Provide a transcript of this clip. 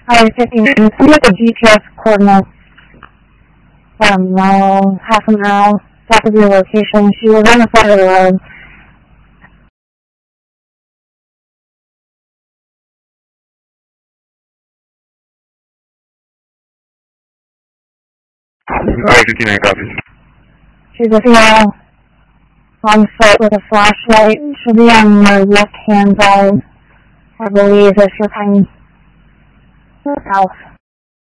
I-59. Send me the GPS coordinates. Half a mile south of your location. She was on the side of the road. I-59 copies. She's a female on foot with a flashlight. She'll be on your left-hand side, I believe, if you're coming south.